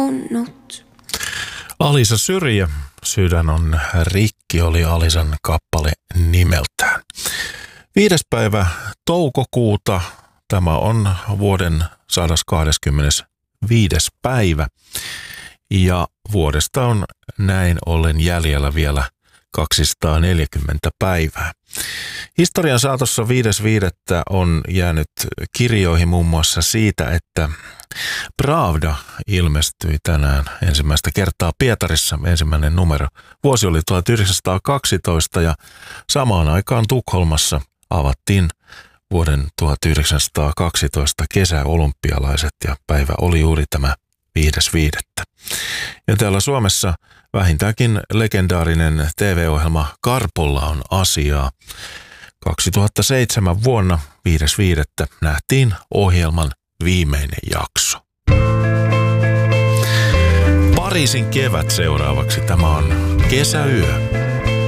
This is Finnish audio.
unohtunut. Alisa Syrjä, Sydän on rikki, oli Alisan kappale nimeltään. 5. päivä toukokuuta, tämä on vuoden 125. päivä ja vuodesta on näin ollen jäljellä vielä 240 päivää. Historian saatossa 5.5. on jäänyt kirjoihin muun muassa siitä, että Pravda ilmestyi tänään ensimmäistä kertaa Pietarissa, ensimmäinen numero. Vuosi oli 1912 ja samaan aikaan Tukholmassa avattiin vuoden 1912 kesäolympialaiset ja päivä oli juuri tämä 5.5. Ja täällä Suomessa vähintäänkin legendaarinen TV-ohjelma Karpolla on asiaa. 2007 vuonna 5.5. nähtiin ohjelman viimeinen jakso. Pariisin kevät seuraavaksi. Tämä on Kesäyö.